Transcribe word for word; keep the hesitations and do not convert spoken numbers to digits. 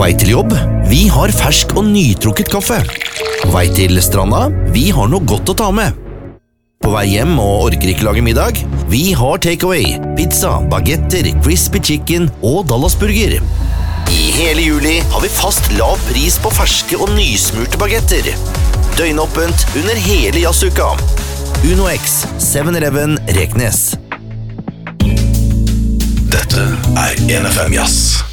vei til jobb? Vi har fersk og nytrukket kaffe. På vei til stranda? Vi har noe godt å ta med. På vei hjem og orker ikke lage middag? Vi har takeaway, pizza, bagetter, crispy chicken og Dallasburger. I hele juli har vi fast lav pris på ferske og nysmurte bagetter. Døgnåpent under hele jazzuka. Uno X, seven eleven Reknes. Dette er N F M Jazz.